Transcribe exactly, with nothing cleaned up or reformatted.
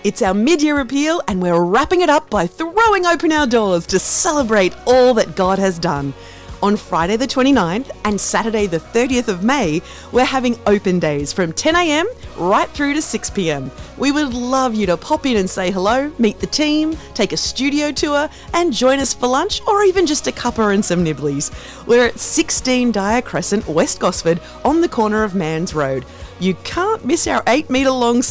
It's our mid-year appeal, and we're wrapping it up by throwing open our doors to celebrate all that God has done. On Friday the twenty-ninth and Saturday the thirtieth of May, we're having open days from ten a.m. right through to six p.m. We would love you to pop in and say hello, meet the team, take a studio tour, and join us for lunch or even just a cuppa and some nibblies. We're at sixteen Dyer Crescent, West Gosford, on the corner of Mans Road. You can't miss our eight metre long